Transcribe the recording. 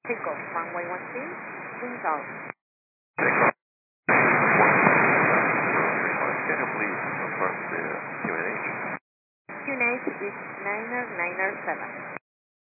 Takeoff, runway 13, wings out. Can you please confirm the QNH? QNH is 997.